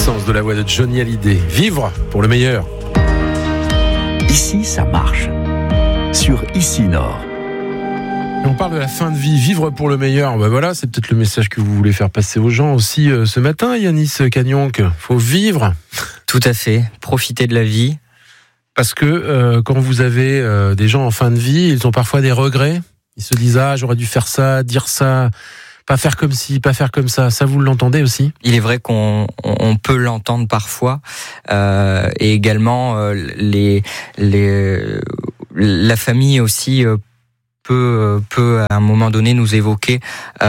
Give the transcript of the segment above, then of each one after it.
puissance de la voix de Johnny Hallyday. Vivre pour le meilleur. Ici, ça marche. Sur Ici Nord. On parle de la fin de vie, vivre pour le meilleur. Ben voilà, c'est peut-être le message que vous voulez faire passer aux gens aussi ce matin, Yanis Cagnonc. Faut vivre. Tout à fait. Profiter de la vie. Parce que quand vous avez des gens en fin de vie, ils ont parfois des regrets. Ils se disent j'aurais dû faire ça, dire ça, pas faire comme ci, pas faire comme ça. Ça, vous l'entendez aussi ? Il est vrai qu'on peut l'entendre parfois, et également la famille aussi peut à un moment donné nous évoquer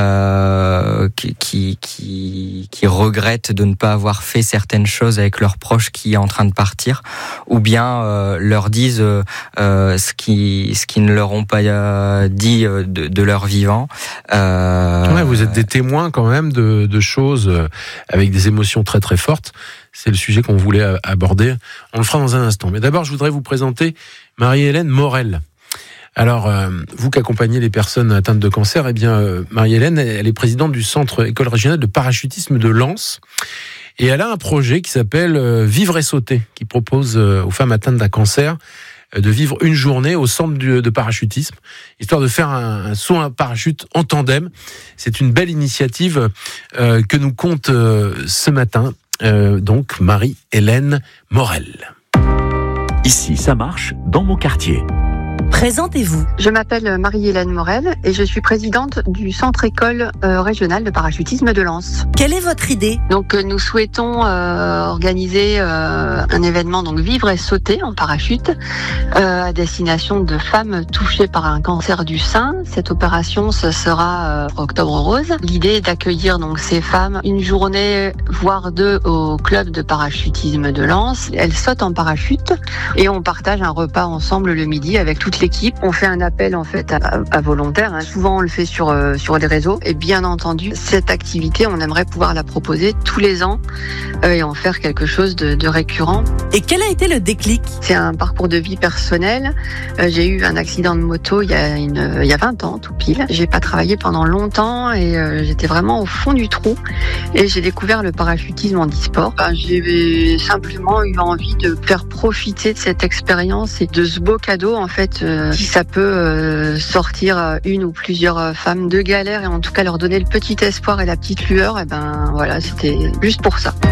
qui regrettent de ne pas avoir fait certaines choses avec leurs proches qui est en train de partir, ou bien leur disent ce qui ne leur ont pas dit de leur vivant. Ouais, vous êtes des témoins quand même de choses avec des émotions très très fortes. C'est le sujet qu'on voulait aborder. On le fera dans un instant. Mais d'abord, je voudrais vous présenter Marie-Hélène Morel. Alors, vous qui accompagnez les personnes atteintes de cancer, eh bien, Marie-Hélène, elle est présidente du Centre École Régionale de Parachutisme de Lens. Et elle a un projet qui s'appelle Vivre et Sauter, qui propose aux femmes atteintes d'un cancer de vivre une journée au centre de parachutisme, histoire de faire un saut à parachute en tandem. C'est une belle initiative que nous compte ce matin, donc Marie-Hélène Morel. Ici, ça marche dans mon quartier. Présentez-vous. Je m'appelle Marie-Hélène Morel et je suis présidente du Centre École Régionale de Parachutisme de Lens. Quelle est votre idée ? Donc nous souhaitons organiser un événement, donc Vivre et Sauter en parachute, à destination de femmes touchées par un cancer du sein. Cette opération, ce sera Octobre Rose. L'idée est d'accueillir donc ces femmes une journée, voire deux, au club de parachutisme de Lens. Elles sautent en parachute et on partage un repas ensemble le midi avec toute l'équipe. On fait un appel en fait à volontaires. Souvent on le fait sur des réseaux. Et bien entendu, cette activité, on aimerait pouvoir la proposer tous les ans et en faire quelque chose de récurrent. Et quel a été le déclic ? C'est un parcours de vie personnel. J'ai eu un accident de moto il y a 20 ans, tout pile. J'ai pas travaillé pendant longtemps et j'étais vraiment au fond du trou. Et j'ai découvert le parachutisme en e-sport. J'ai simplement eu envie de faire profiter de cette expérience et de ce beau cadeau en fait. Si ça peut sortir une ou plusieurs femmes de galère et en tout cas leur donner le petit espoir et la petite lueur, et ben voilà, c'était juste pour ça.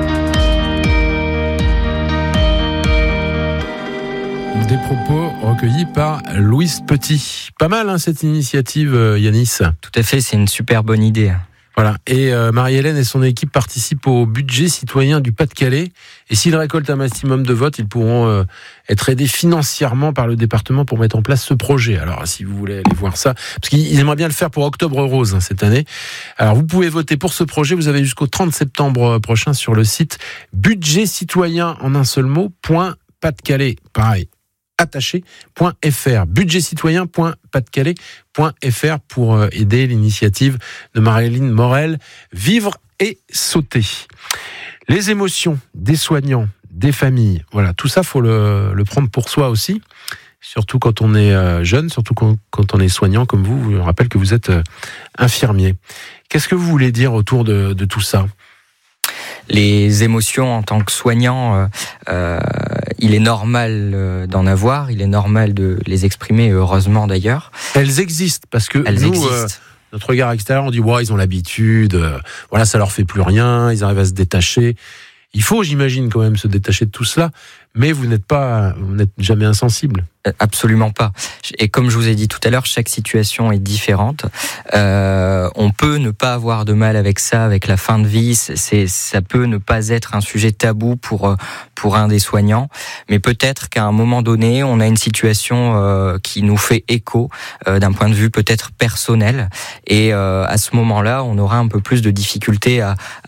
Des propos recueillis par Louise Petit. Pas mal cette initiative, Yanis. Tout à fait, c'est une super bonne idée. Voilà. Et Marie-Hélène et son équipe participent au budget citoyen du Pas-de-Calais. Et s'ils récoltent un maximum de votes, ils pourront être aidés financièrement par le département pour mettre en place ce projet. Alors, si vous voulez aller voir ça, parce qu'ils aimeraient bien le faire pour Octobre Rose cette année. Alors, vous pouvez voter pour ce projet. Vous avez jusqu'au 30 septembre prochain sur le site budget citoyen en un seul mot, .Pas-de-Calais. Pareil. attaché.fr, budgetcitoyen.pas-de-calais.fr pour aider l'initiative de Marie-Hélène Morel, Vivre et Sauter. Les émotions des soignants, des familles, voilà, tout ça, faut le prendre pour soi aussi, surtout quand on est jeune, surtout quand on est soignant comme vous. Je rappelle que vous êtes infirmier. Qu'est-ce que vous voulez dire autour de tout ça ? Les émotions en tant que soignant, il est normal d'en avoir, il est normal de les exprimer, heureusement d'ailleurs. Elles existent, parce que notre regard extérieur, on dit ils ont l'habitude, voilà, ça leur fait plus rien, ils arrivent à se détacher. Il faut, j'imagine, quand même se détacher de tout cela, mais vous n'êtes jamais insensible. Absolument pas. Et comme je vous ai dit tout à l'heure, chaque situation est différente. On peut ne pas avoir de mal avec ça, avec la fin de vie. Ça peut ne pas être un sujet tabou pour un des soignants. Mais peut-être qu'à un moment donné, on a une situation qui nous fait écho d'un point de vue peut-être personnel. Et à ce moment-là, on aura un peu plus de difficulté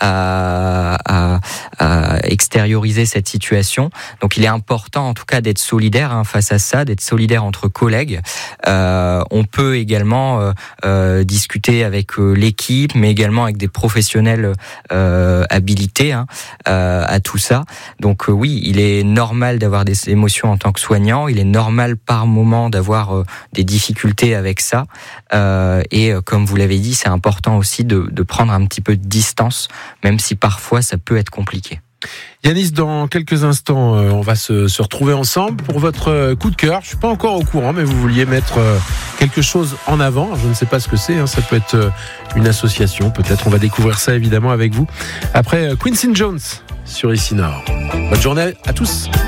à extérioriser cette situation. Donc il est important en tout cas d'être solidaire face à ça, d'être solidaire entre collègues. On peut également discuter avec l'équipe, mais également avec des professionnels habilités à tout ça. Donc oui, il est normal d'avoir des émotions en tant que soignant, il est normal par moment d'avoir des difficultés avec ça. Et comme vous l'avez dit, c'est important aussi de prendre un petit peu de distance, même si parfois ça peut être compliqué. Yanis, dans quelques instants, on va se retrouver ensemble pour votre coup de cœur. Je suis pas encore au courant, mais vous vouliez mettre quelque chose en avant. Je ne sais pas ce que c'est. Ça peut être une association, peut-être. On va découvrir ça évidemment avec vous. Après Quincy Jones sur Ici Nord. Bonne journée à tous.